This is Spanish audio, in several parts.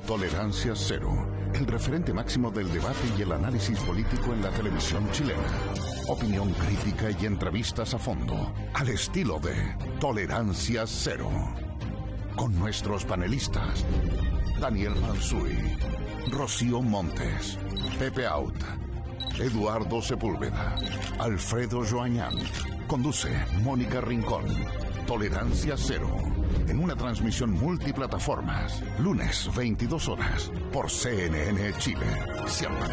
Tolerancia Cero, el referente máximo del debate y el análisis político en la televisión chilena. Opinión crítica y entrevistas a fondo, al estilo de Tolerancia Cero. Con nuestros panelistas, Daniel Mansuy, Rocío Montes, Pepe Out, Eduardo Sepúlveda, Alfredo Joañán. Conduce Mónica Rincón. Tolerancia Cero, en una transmisión multiplataformas, lunes 22 horas, por CNN Chile, siempre.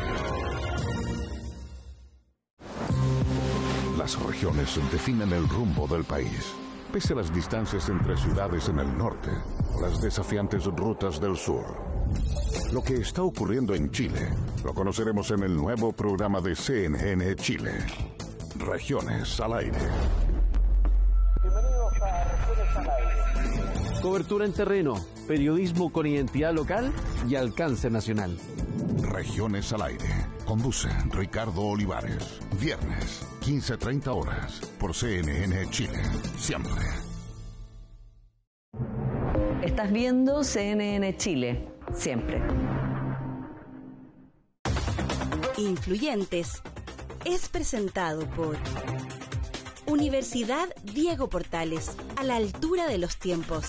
Las regiones definen el rumbo del país, pese a las distancias entre ciudades en el norte o las desafiantes rutas del sur. Lo que está ocurriendo en Chile lo conoceremos en el nuevo programa de CNN Chile, Regiones al Aire. Bienvenidos a Regiones al Aire. Cobertura en terreno, periodismo con identidad local y alcance nacional. Regiones al Aire. Conduce Ricardo Olivares. Viernes, 15:30 horas, por CNN Chile. Siempre. Estás viendo CNN Chile. Siempre. Influyentes es presentado por Universidad Diego Portales, a la altura de los tiempos.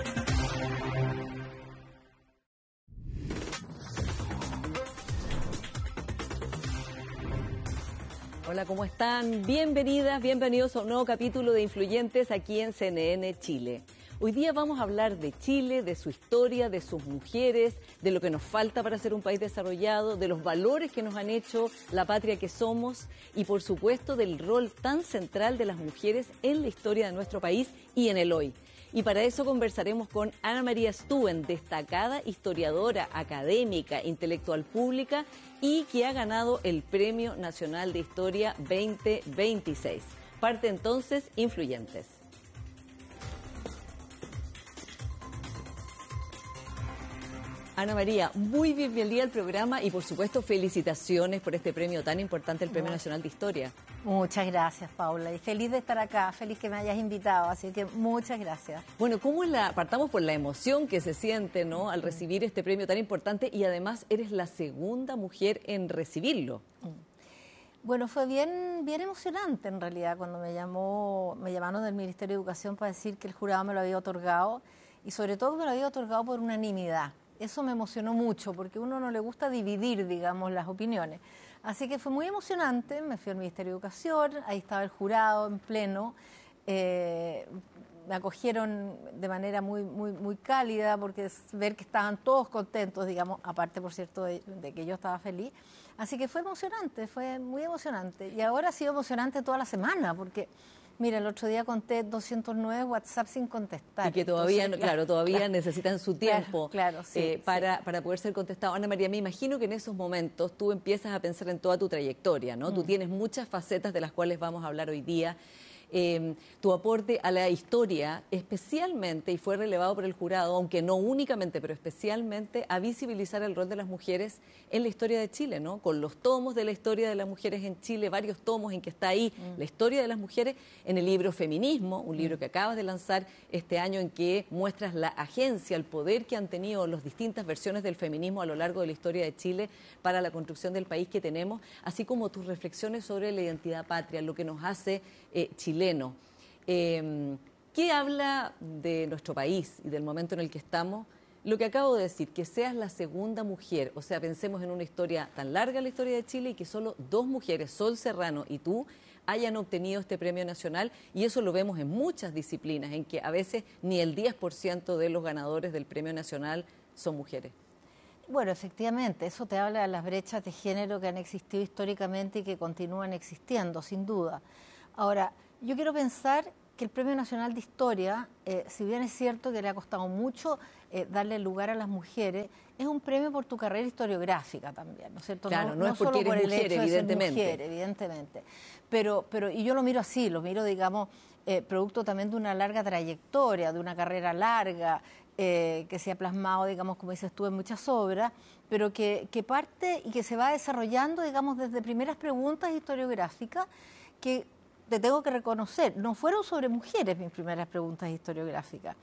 Hola, ¿cómo están? Bienvenidas, bienvenidos a un nuevo capítulo de Influyentes aquí en CNN Chile. Hoy día vamos a hablar de Chile, de su historia, de sus mujeres, de lo que nos falta para ser un país desarrollado, de los valores que nos han hecho la patria que somos y, por supuesto, del rol tan central de las mujeres en la historia de nuestro país y en el hoy. Y para eso conversaremos con Ana María Stuen, destacada historiadora, académica, intelectual pública y que ha ganado el Premio Nacional de Historia 2026. Parte entonces Influyentes. Ana María, muy bienvenida al programa y por supuesto felicitaciones por este premio tan importante, el Premio Nacional de Historia. Muchas gracias, Paula, y feliz de estar acá, feliz que me hayas invitado, así que muchas gracias. Bueno, partamos por la emoción que se siente, ¿no?, al recibir este premio tan importante y además eres la segunda mujer en recibirlo. Bueno, fue bien emocionante en realidad cuando me llamaron del Ministerio de Educación para decir que el jurado me lo había otorgado y sobre todo que me lo había otorgado por unanimidad. Eso me emocionó mucho porque a uno no le gusta dividir, digamos, las opiniones. Así que fue muy emocionante, me fui al Ministerio de Educación, ahí estaba el jurado en pleno, me acogieron de manera muy cálida porque ver que estaban todos contentos, digamos, aparte, por cierto, de que yo estaba feliz. Así que fue emocionante, fue muy emocionante. Y ahora ha sido emocionante toda la semana porque... Mira, el otro día conté 209 WhatsApp sin contestar. Y que todavía, entonces, todavía necesitan su tiempo para poder ser contestado. Ana María, me imagino que en esos momentos tú empiezas a pensar en toda tu trayectoria, ¿no? Tú tienes muchas facetas de las cuales vamos a hablar hoy día. Tu aporte a la historia, especialmente, y fue relevado por el jurado, aunque no únicamente, pero especialmente, a visibilizar el rol de las mujeres en la historia de Chile, ¿no? Con los tomos de la historia de las mujeres en Chile, varios tomos en que está ahí la historia de las mujeres, en el libro Feminismo, un libro que acabas de lanzar este año en que muestras la agencia, el poder que han tenido las distintas versiones del feminismo a lo largo de la historia de Chile para la construcción del país que tenemos, así como tus reflexiones sobre la identidad patria, lo que nos hace chileno. ¿Qué habla de nuestro país y del momento en el que estamos? Lo que acabo de decir, que seas la segunda mujer, o sea, pensemos en una historia tan larga, la historia de Chile, y que solo dos mujeres, Sol Serrano y tú, hayan obtenido este premio nacional, y eso lo vemos en muchas disciplinas, en que a veces ni el 10% de los ganadores del premio nacional son mujeres. Bueno, efectivamente, eso te habla de las brechas de género que han existido históricamente y que continúan existiendo, sin duda. Ahora, yo quiero pensar que el Premio Nacional de Historia, si bien es cierto que le ha costado mucho darle lugar a las mujeres, es un premio por tu carrera historiográfica también, ¿no es cierto? Claro, no es porque eres mujer, evidentemente. Evidentemente. Pero y yo lo miro así, lo miro, digamos, producto también de una larga trayectoria, de una carrera larga, que se ha plasmado, digamos, como dices tú, en muchas obras, pero que parte y que se va desarrollando, digamos, desde primeras preguntas historiográficas que te tengo que reconocer, no fueron sobre mujeres mis primeras preguntas historiográficas.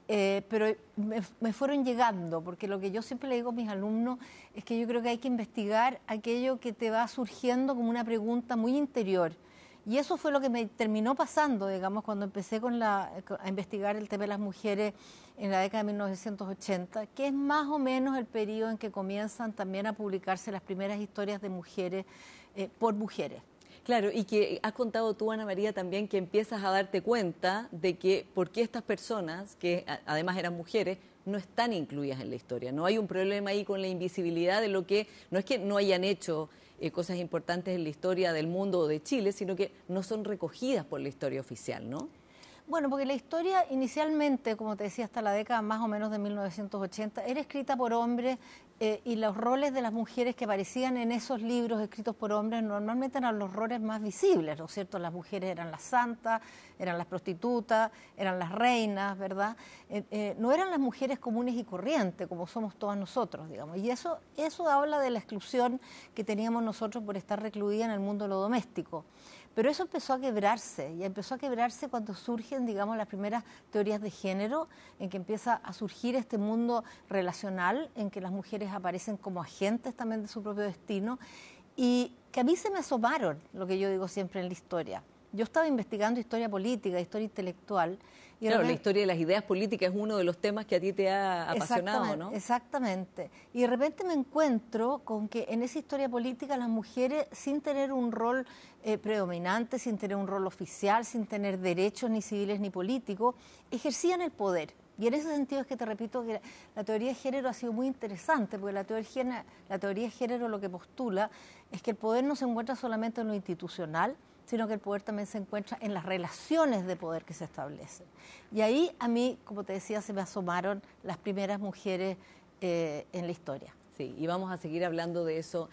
pero me fueron llegando, porque lo que yo siempre le digo a mis alumnos es que yo creo que hay que investigar aquello que te va surgiendo como una pregunta muy interior. Y eso fue lo que me terminó pasando, digamos, cuando empecé a investigar el tema de las mujeres en la década de 1980, que es más o menos el periodo en que comienzan también a publicarse las primeras historias de mujeres por mujeres. Claro, y que has contado tú, Ana María, también que empiezas a darte cuenta de que por qué estas personas, que además eran mujeres, no están incluidas en la historia. No hay un problema ahí con la invisibilidad de lo que, no es que no hayan hecho cosas importantes en la historia del mundo o de Chile, sino que no son recogidas por la historia oficial, ¿no? Bueno, porque la historia inicialmente, como te decía, hasta la década más o menos de 1980, era escrita por hombres y los roles de las mujeres que aparecían en esos libros escritos por hombres normalmente eran los roles más visibles, ¿no es cierto? Las mujeres eran las santas, eran las prostitutas, eran las reinas, ¿verdad? No eran las mujeres comunes y corrientes, como somos todas nosotros, digamos. Y eso habla de la exclusión que teníamos nosotros por estar recluidas en el mundo de lo doméstico. Pero eso empezó a quebrarse, y empezó a quebrarse cuando surgen, digamos, las primeras teorías de género, en que empieza a surgir este mundo relacional, en que las mujeres aparecen como agentes también de su propio destino, y que a mí se me asomaron, lo que yo digo siempre en la historia. Yo estaba investigando historia política, historia intelectual. Y claro, la historia de las ideas políticas es uno de los temas que a ti te ha apasionado, ¿no? Exactamente. Y de repente me encuentro con que en esa historia política las mujeres, sin tener un rol predominante, sin tener un rol oficial, sin tener derechos ni civiles ni políticos, ejercían el poder. Y en ese sentido es que te repito que la teoría de género ha sido muy interesante, porque la teoría de género lo que postula es que el poder no se encuentra solamente en lo institucional, sino que el poder también se encuentra en las relaciones de poder que se establecen. Y ahí a mí, como te decía, se me asomaron las primeras mujeres en la historia. Sí, y vamos a seguir hablando de eso,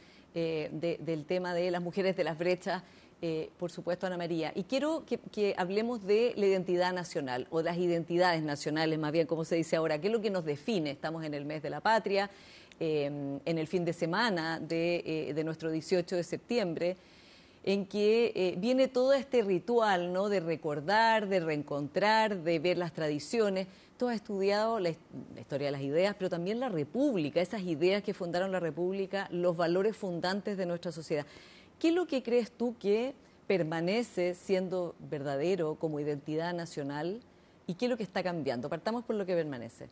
del tema de las mujeres de las brechas, por supuesto, Ana María. Y quiero que hablemos de la identidad nacional, o de las identidades nacionales, más bien, como se dice ahora. ¿Qué es lo que nos define? Estamos en el mes de la patria, en el fin de semana de nuestro 18 de septiembre, en que viene todo este ritual, ¿no?, de recordar, de reencontrar, de ver las tradiciones. Tú has estudiado la historia de las ideas, pero también la República, esas ideas que fundaron la República, los valores fundantes de nuestra sociedad. ¿Qué es lo que crees tú que permanece siendo verdadero como identidad nacional y qué es lo que está cambiando? Partamos por lo que permanece.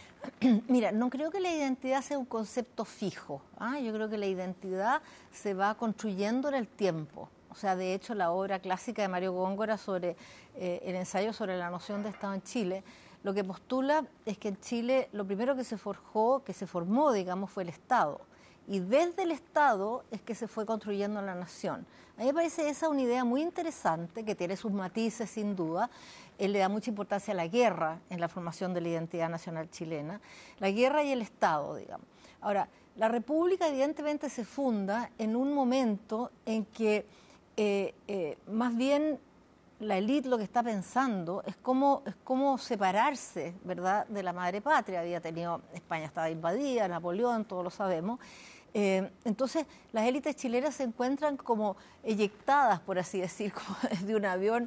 Mira, no creo que la identidad sea un concepto fijo. Yo creo que la identidad se va construyendo en el tiempo. O sea, de hecho, la obra clásica de Mario Góngora sobre el ensayo sobre la noción de Estado en Chile, lo que postula es que en Chile lo primero que se formó, digamos, fue el Estado. Y desde el Estado es que se fue construyendo la nación. A mí me parece esa una idea muy interesante, que tiene sus matices sin duda. Él le da mucha importancia a la guerra en la formación de la identidad nacional chilena, la guerra y el Estado, digamos. Ahora, la República evidentemente se funda en un momento en que más bien la élite lo que está pensando es cómo separarse, ¿verdad?, de la madre patria. España estaba invadida, Napoleón, todos lo sabemos. Entonces, las élites chilenas se encuentran como eyectadas, por así decir, como de un avión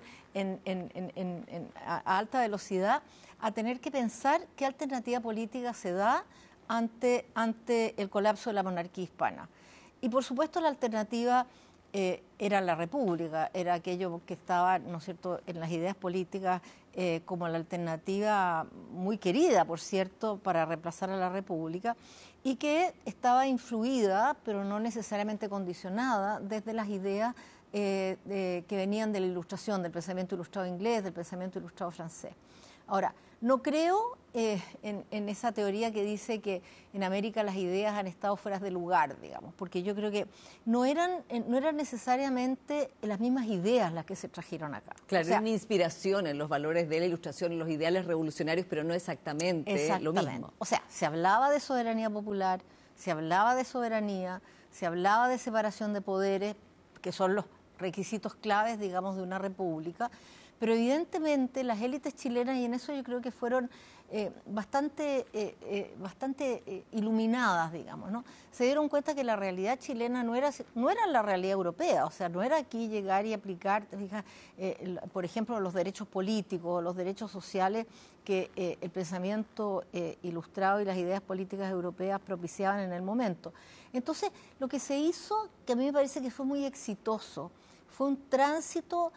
a alta velocidad, a tener que pensar qué alternativa política se da ante el colapso de la monarquía hispana. Y, por supuesto, la alternativa era la República, era aquello que estaba, ¿no es cierto?, en las ideas políticas como la alternativa muy querida, por cierto, para reemplazar a la República, y que estaba influida, pero no necesariamente condicionada, desde las ideas que venían de la Ilustración, del pensamiento ilustrado inglés, del pensamiento ilustrado francés. Ahora, no creo en esa teoría que dice que en América las ideas han estado fuera de lugar, digamos, porque yo creo que no eran necesariamente las mismas ideas las que se trajeron acá. Claro, o sea, una inspiración en los valores de la Ilustración, en los ideales revolucionarios, pero no exactamente lo mismo. O sea, se hablaba de soberanía popular, se hablaba de soberanía, se hablaba de separación de poderes, que son los requisitos claves, digamos, de una república, Pero evidentemente las élites chilenas, y en eso yo creo que fueron bastante iluminadas, digamos, ¿no? Se dieron cuenta que la realidad chilena no era la realidad europea, o sea, no era aquí llegar y aplicar, por ejemplo, los derechos políticos, los derechos sociales que el pensamiento ilustrado y las ideas políticas europeas propiciaban en el momento. Entonces, lo que se hizo, que a mí me parece que fue muy exitoso, fue un tránsito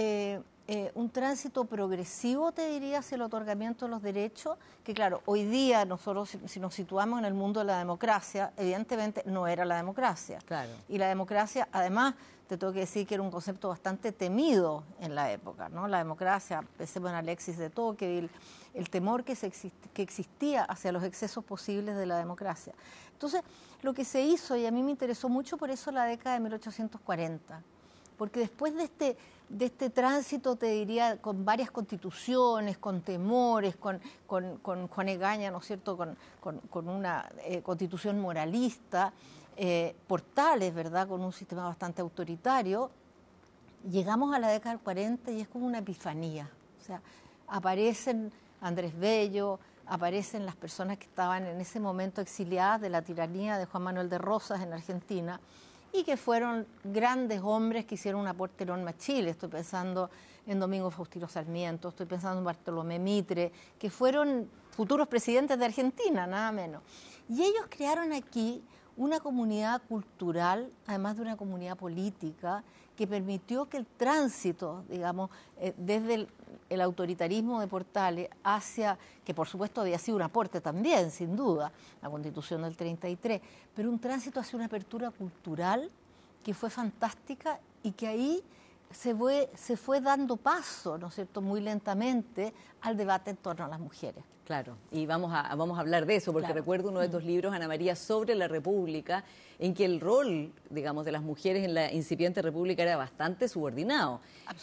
progresivo, te diría, hacia el otorgamiento de los derechos, que claro, hoy día nosotros, si nos situamos en el mundo de la democracia, evidentemente no era la democracia. Claro. Y la democracia, además, te tengo que decir que era un concepto bastante temido en la época, ¿no? La democracia, pensemos en Alexis de Tocqueville, el temor que existía hacia los excesos posibles de la democracia. Entonces, lo que se hizo, y a mí me interesó mucho por eso la década de 1840, porque después de este tránsito, te diría, con varias constituciones, con temores, con Juan Egaña, ¿no es cierto?, con una constitución moralista, Portales, ¿verdad?, con un sistema bastante autoritario, llegamos a la década del 40 y es como una epifanía. O sea, aparecen Andrés Bello, aparecen las personas que estaban en ese momento exiliadas de la tiranía de Juan Manuel de Rosas en Argentina, y que fueron grandes hombres que hicieron un aporte enorme a Chile. Estoy pensando en Domingo Faustino Sarmiento, estoy pensando en Bartolomé Mitre, que fueron futuros presidentes de Argentina, nada menos. Y ellos crearon aquí una comunidad cultural, además de una comunidad política, que permitió que el tránsito, digamos, desde el autoritarismo de Portales hacia, que por supuesto había sido un aporte también, sin duda, la Constitución del 33, pero un tránsito hacia una apertura cultural que fue fantástica y que ahí se fue dando paso, ¿no es cierto?, muy lentamente al debate en torno a las mujeres. Claro, y vamos a hablar de eso, porque claro, recuerdo uno de tus libros, Ana María, sobre la República, en que el rol, digamos, de las mujeres en la incipiente República era bastante subordinado.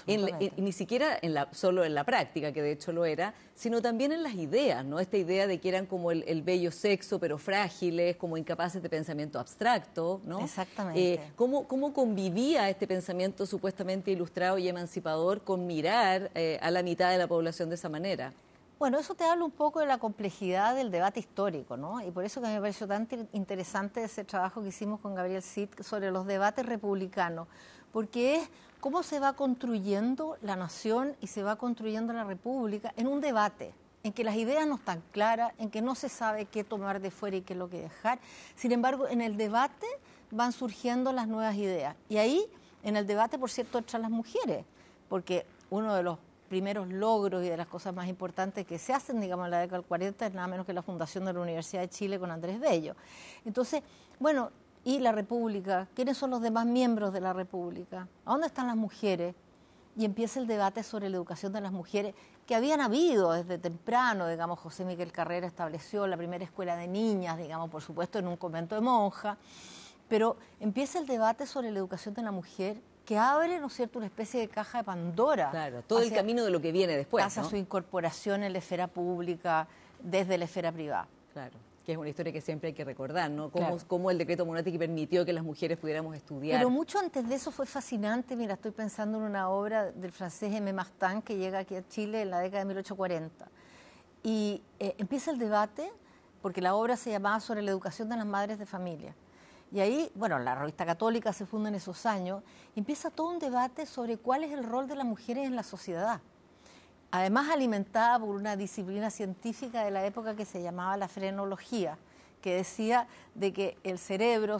Ni siquiera solo en la práctica, que de hecho lo era, sino también en las ideas, ¿no? Esta idea de que eran como el bello sexo, pero frágiles, como incapaces de pensamiento abstracto, ¿no? Exactamente. ¿Cómo convivía este pensamiento supuestamente ilustrado y emancipador con mirar a la mitad de la población de esa manera? Bueno, eso te habla un poco de la complejidad del debate histórico, ¿no? Y por eso que me pareció tan interesante ese trabajo que hicimos con Gabriel Cid sobre los debates republicanos, porque es cómo se va construyendo la nación y se va construyendo la república en un debate, en que las ideas no están claras, en que no se sabe qué tomar de fuera y qué es lo que dejar. Sin embargo, en el debate van surgiendo las nuevas ideas. Y ahí, en el debate, por cierto, entran las mujeres, porque uno de los primeros logros y de las cosas más importantes que se hacen, digamos, en la década del 40 es nada menos que la fundación de la Universidad de Chile con Andrés Bello. Entonces, bueno, ¿y la República? ¿Quiénes son los demás miembros de la República? ¿A dónde están las mujeres? Y empieza el debate sobre la educación de las mujeres, que habían habido desde temprano, digamos, José Miguel Carrera estableció la primera escuela de niñas, digamos, por supuesto en un convento de monjas, pero empieza el debate sobre la educación de la mujer, que abre, ¿no es cierto?, una especie de caja de Pandora. Claro, todo el camino de lo que viene después, hacia, ¿no?, su incorporación en la esfera pública desde la esfera privada. Claro, que es una historia que siempre hay que recordar, ¿no? Claro. Cómo el decreto Monetti permitió que las mujeres pudiéramos estudiar. Pero mucho antes de eso fue fascinante. Mira, estoy pensando en una obra del francés Aimé Martin que llega aquí a Chile en la década de 1840. Y empieza el debate, porque la obra se llamaba Sobre la educación de las madres de familia. Y ahí, bueno, la revista Católica se funda en esos años, y empieza todo un debate sobre cuál es el rol de las mujeres en la sociedad. Además alimentada por una disciplina científica de la época que se llamaba la frenología, que decía de que el cerebro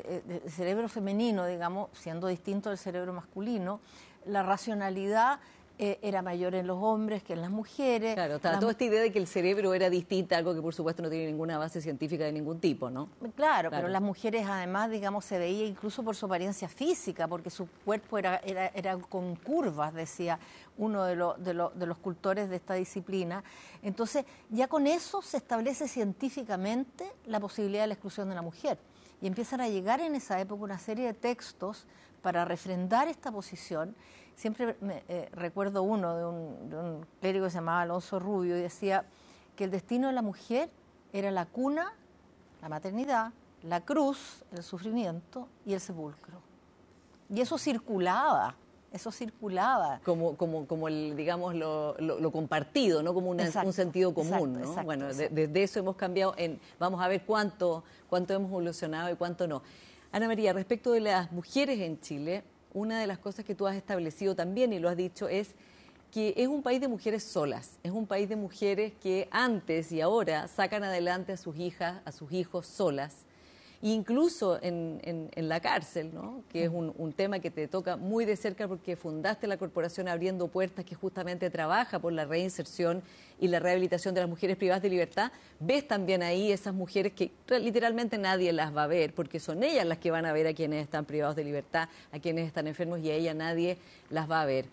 femenino, digamos, siendo distinto del cerebro masculino, la racionalidad era mayor en los hombres que en las mujeres. Claro, toda esta idea de que el cerebro era distinta, algo que por supuesto no tiene ninguna base científica de ningún tipo, ¿no? Claro, pero las mujeres además, digamos, se veía incluso por su apariencia física, porque su cuerpo era con curvas, decía uno de los cultores de esta disciplina. Entonces, ya con eso se establece científicamente la posibilidad de la exclusión de la mujer. Y empiezan a llegar en esa época una serie de textos para refrendar esta posición. Siempre recuerdo uno de un clérigo que se llamaba Alonso Rubio y decía que el destino de la mujer era la cuna, la maternidad, la cruz, el sufrimiento y el sepulcro. Y eso circulaba eso circulaba. Como el, digamos, lo compartido, ¿no? Como un sentido común, ¿no? Exacto, bueno, desde eso hemos cambiado, vamos a ver cuánto hemos evolucionado y cuánto no. Ana María, respecto de las mujeres en Chile, una de las cosas que tú has establecido también y lo has dicho es que es un país de mujeres solas, es un país de mujeres que antes y ahora sacan adelante a sus hijas, a sus hijos solas, incluso en la cárcel, ¿no? Que es un tema que te toca muy de cerca porque fundaste la corporación Abriendo Puertas, que justamente trabaja por la reinserción y la rehabilitación de las mujeres privadas de libertad. Ves también ahí esas mujeres que literalmente nadie las va a ver, porque son ellas las que van a ver a quienes están privados de libertad, a quienes están enfermos, y a ella nadie las va a ver.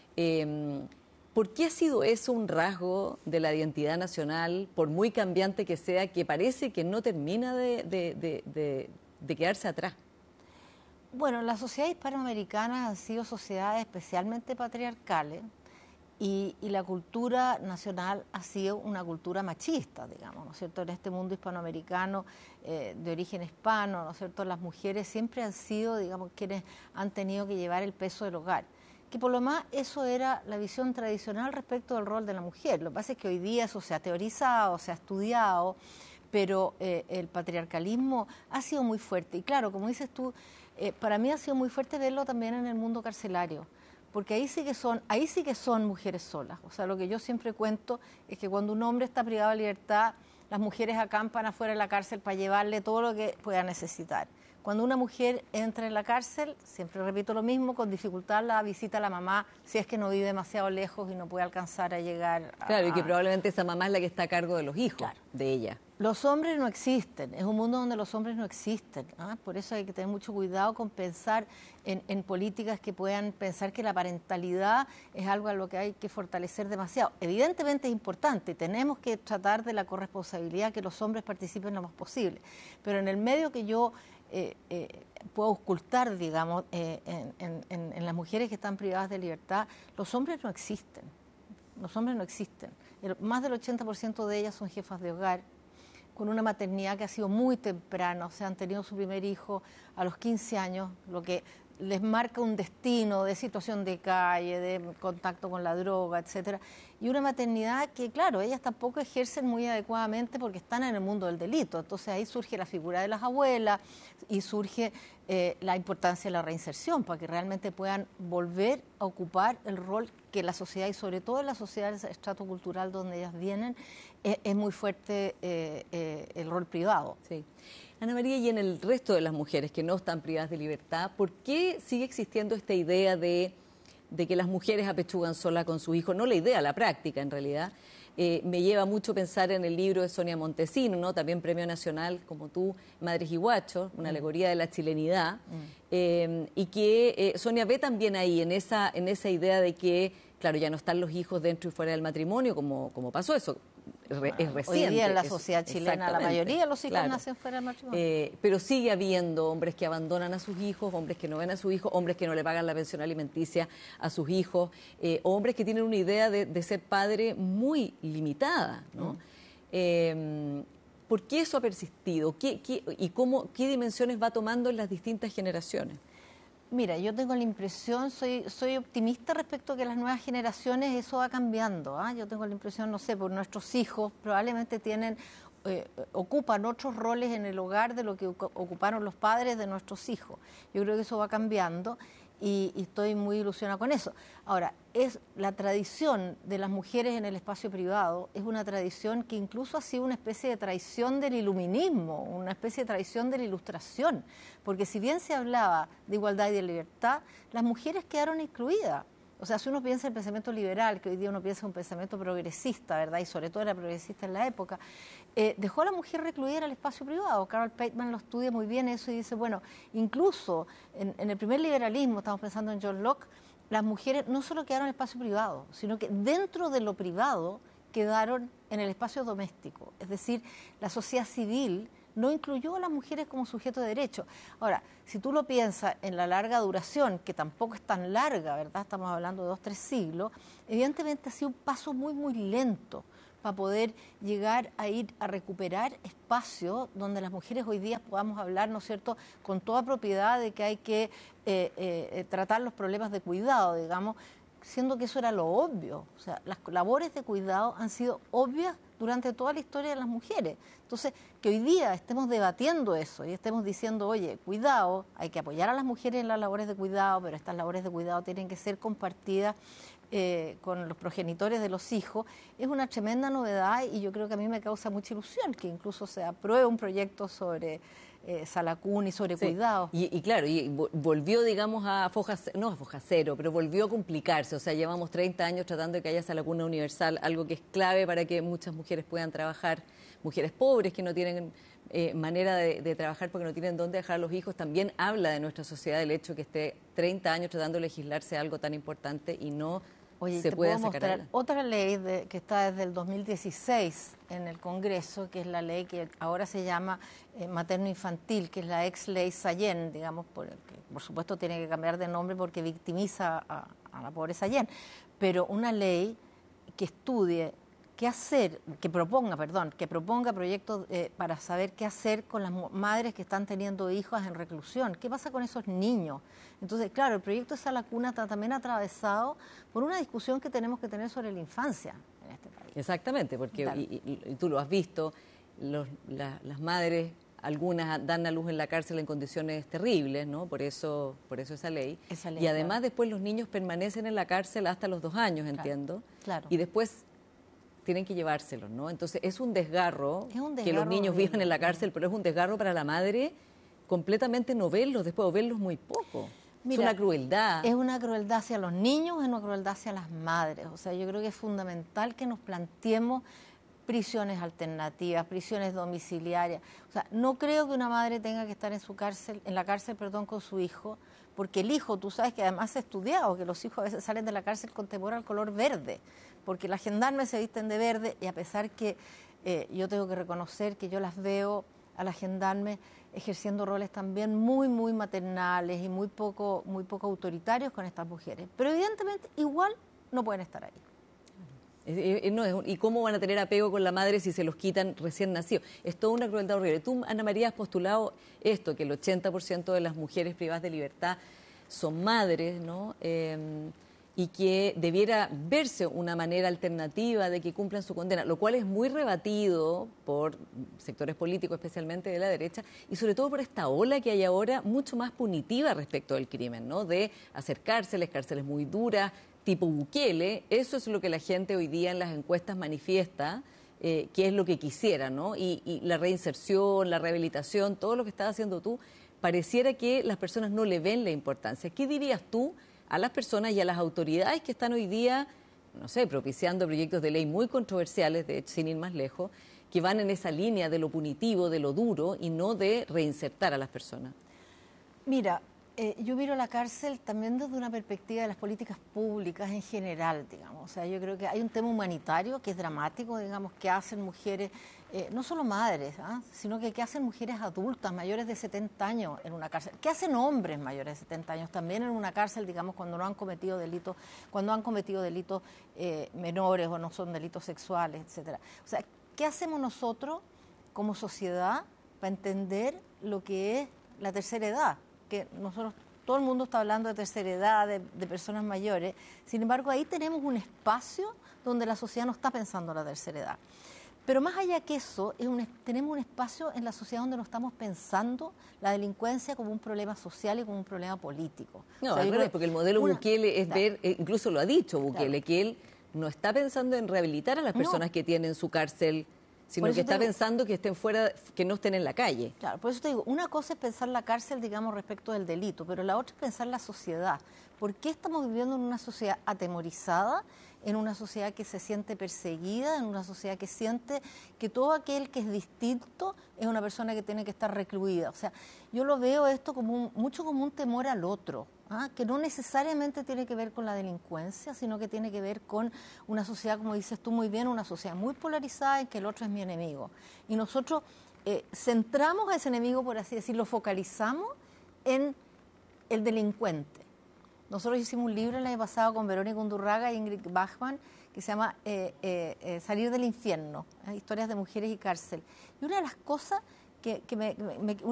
¿Por qué ha sido eso un rasgo de la identidad nacional, por muy cambiante que sea, que parece que no termina de quedarse atrás? Bueno, las sociedades hispanoamericanas han sido sociedades especialmente patriarcales y la cultura nacional ha sido una cultura machista, digamos, ¿no es cierto? En este mundo hispanoamericano de origen hispano, ¿no es cierto? Las mujeres siempre han sido, digamos, quienes han tenido que llevar el peso del hogar. Que por lo más eso era la visión tradicional respecto del rol de la mujer. Lo que pasa es que hoy día eso se ha teorizado, se ha estudiado, pero el patriarcalismo ha sido muy fuerte. Y claro, como dices tú, para mí ha sido muy fuerte verlo también en el mundo carcelario, porque ahí sí que son mujeres solas. O sea, lo que yo siempre cuento es que cuando un hombre está privado de libertad, las mujeres acampan afuera de la cárcel para llevarle todo lo que pueda necesitar. Cuando una mujer entra en la cárcel, siempre repito lo mismo, con dificultad la visita a la mamá, si es que no vive demasiado lejos y no puede alcanzar a llegar a... Claro, y que probablemente esa mamá es la que está a cargo de los hijos, claro, de ella. Los hombres no existen, es un mundo donde los hombres no existen, ¿ah? Por eso hay que tener mucho cuidado con pensar en políticas que puedan pensar que la parentalidad es algo a lo que hay que fortalecer demasiado. Evidentemente es importante, tenemos que tratar de la corresponsabilidad, que los hombres participen lo más posible, pero en el medio que yo puedo ocultar, digamos, en las mujeres que están privadas de libertad, los hombres no existen, Más del 80% de ellas son jefas de hogar, con una maternidad que ha sido muy temprana, o sea, han tenido su primer hijo a los 15 años, lo que les marca un destino de situación de calle, de contacto con la droga, etcétera, y una maternidad que, claro, ellas tampoco ejercen muy adecuadamente porque están en el mundo del delito. Entonces ahí surge la figura de las abuelas y surge la importancia de la reinserción para que realmente puedan volver a ocupar el rol que la sociedad, y sobre todo en la sociedad del estrato cultural donde ellas vienen, es muy fuerte el rol privado. Sí. Ana María, y en el resto de las mujeres que no están privadas de libertad, ¿por qué sigue existiendo esta idea de que las mujeres apechugan sola con sus hijos? No la idea, la práctica en realidad. Me lleva mucho pensar en el libro de Sonia Montesino, ¿no? También Premio Nacional, como tú, Madres y Guachos, una alegoría de la chilenidad, y que Sonia ve también ahí, en esa idea de que, claro, ya no están los hijos dentro y fuera del matrimonio, como pasó eso. Es reciente. Hoy día en la sociedad chilena la mayoría de los hijos nacen fuera del matrimonio. Pero sigue habiendo hombres que abandonan a sus hijos, hombres que no ven a sus hijos, hombres que no le pagan la pensión alimenticia a sus hijos, hombres que tienen una idea de ser padre muy limitada, ¿no? ¿Por qué eso ha persistido? ¿Qué dimensiones va tomando en las distintas generaciones? Mira, yo tengo la impresión, soy optimista respecto a que las nuevas generaciones eso va cambiando. Yo tengo la impresión, no sé, por nuestros hijos probablemente ocupan otros roles en el hogar de lo que ocuparon los padres de nuestros hijos. Yo creo que eso va cambiando y estoy muy ilusionada con eso. Ahora, es la tradición de las mujeres en el espacio privado, es una tradición que incluso ha sido una especie de traición del iluminismo, una especie de traición de la ilustración, porque si bien se hablaba de igualdad y de libertad, las mujeres quedaron excluidas. O sea, si uno piensa en el pensamiento liberal, que hoy día uno piensa en un pensamiento progresista, ¿verdad? Y sobre todo era progresista en la época, dejó a la mujer recluida en el espacio privado. Carol Pateman lo estudia muy bien eso y dice, bueno, incluso en el primer liberalismo, estamos pensando en John Locke, las mujeres no solo quedaron en el espacio privado, sino que dentro de lo privado quedaron en el espacio doméstico. Es decir, la sociedad civil no incluyó a las mujeres como sujeto de derecho. Ahora, si tú lo piensas en la larga duración, que tampoco es tan larga, ¿verdad? Estamos hablando de 2-3 siglos, evidentemente ha sido un paso muy, muy lento, para poder llegar a ir a recuperar espacios donde las mujeres hoy día podamos hablar, ¿no es cierto?, con toda propiedad de que hay que tratar los problemas de cuidado, digamos, siendo que eso era lo obvio. O sea, las labores de cuidado han sido obvias durante toda la historia de las mujeres. Entonces, que hoy día estemos debatiendo eso y estemos diciendo, oye, cuidado, hay que apoyar a las mujeres en las labores de cuidado, pero estas labores de cuidado tienen que ser compartidas con los progenitores de los hijos, es una tremenda novedad y yo creo que a mí me causa mucha ilusión que incluso se apruebe un proyecto sobre sala cuna y sobre cuidado. Y claro, y volvió, digamos, no a foja cero, pero volvió a complicarse. O sea, llevamos 30 años tratando de que haya sala cuna universal, algo que es clave para que muchas mujeres puedan trabajar, mujeres pobres que no tienen manera de trabajar porque no tienen dónde dejar a los hijos. También habla de nuestra sociedad el hecho que esté 30 años tratando de legislarse algo tan importante y no se puede sacar adelante. Otra ley que está desde el 2016 en el Congreso, que es la ley que ahora se llama materno-infantil, que es la ex ley Sallén, digamos, que por supuesto tiene que cambiar de nombre porque victimiza a la pobre Sallén, pero una ley que estudie qué hacer, que proponga proyectos para saber qué hacer con las madres que están teniendo hijos en reclusión. ¿Qué pasa con esos niños? Entonces, claro, el proyecto de Sala Cuna está también atravesado por una discusión que tenemos que tener sobre la infancia en este país. Exactamente, porque y tú lo has visto, las madres, algunas dan a luz en la cárcel en condiciones terribles, ¿no? Por eso esa ley. Y además después los niños permanecen en la cárcel hasta los 2 años, entiendo. Claro. Y después tienen que llevárselos, ¿no? Entonces es un desgarro que los niños vivan en la cárcel, pero es un desgarro para la madre completamente no verlos después o verlos muy poco. Mira, es una crueldad. Es una crueldad hacia los niños, es una crueldad hacia las madres. O sea, yo creo que es fundamental que nos planteemos prisiones alternativas, prisiones domiciliarias. O sea, no creo que una madre tenga que estar en la cárcel con su hijo, porque el hijo, tú sabes que además se ha estudiado que los hijos a veces salen de la cárcel con temor al color verde, porque las gendarmes se visten de verde y a pesar que yo tengo que reconocer que yo las veo a las gendarmes ejerciendo roles también muy, muy maternales y muy poco autoritarios con estas mujeres. Pero evidentemente igual no pueden estar ahí. ¿Y cómo van a tener apego con la madre si se los quitan recién nacidos? Es toda una crueldad horrible. Tú, Ana María, has postulado esto, que el 80% de las mujeres privadas de libertad son madres, ¿no? Y que debiera verse una manera alternativa de que cumplan su condena, lo cual es muy rebatido por sectores políticos, especialmente de la derecha, y sobre todo por esta ola que hay ahora mucho más punitiva respecto al crimen, ¿no? De hacer cárceles muy duras, tipo Bukele. Eso es lo que la gente hoy día en las encuestas manifiesta, que es lo que quisiera, ¿no? Y la reinserción, la rehabilitación, todo lo que estás haciendo tú, pareciera que las personas no le ven la importancia. ¿Qué dirías tú a las personas y a las autoridades que están hoy día, no sé, propiciando proyectos de ley muy controversiales, de hecho, sin ir más lejos, que van en esa línea de lo punitivo, de lo duro y no de reinsertar a las personas? Mira, yo miro la cárcel también desde una perspectiva de las políticas públicas en general, digamos. O sea, yo creo que hay un tema humanitario que es dramático, digamos, que hacen mujeres, no solo madres, sino que hacen mujeres adultas mayores de 70 años en una cárcel, que hacen hombres mayores de 70 años también en una cárcel, digamos, cuando no han cometido delitos, menores o no son delitos sexuales, etcétera. O sea, ¿qué hacemos nosotros como sociedad para entender lo que es la tercera edad? Que nosotros, todo el mundo está hablando de tercera edad, de personas mayores, sin embargo ahí tenemos un espacio donde la sociedad no está pensando en la tercera edad. Pero más allá que eso, tenemos un espacio en la sociedad donde no estamos pensando la delincuencia como un problema social y como un problema político. No, al revés, porque el modelo Bukele es ver, incluso lo ha dicho Bukele, que él no está pensando en rehabilitar a las personas que tienen su cárcel, sino que está pensando que estén fuera, que no estén en la calle. Claro, por eso te digo, una cosa es pensar la cárcel, digamos, respecto del delito, pero la otra es pensar la sociedad. ¿Por qué estamos viviendo en una sociedad atemorizada, en una sociedad que se siente perseguida, en una sociedad que siente que todo aquel que es distinto es una persona que tiene que estar recluida? O sea, yo lo veo esto mucho como un temor al otro, que no necesariamente tiene que ver con la delincuencia, sino que tiene que ver con una sociedad, como dices tú muy bien, una sociedad muy polarizada en que el otro es mi enemigo. Y nosotros centramos a ese enemigo, por así decirlo, focalizamos en el delincuente. Nosotros hicimos un libro el año pasado con Verónica Undurraga y Ingrid Bachmann que se llama Salir del infierno, historias de mujeres y cárcel. Y una de las cosas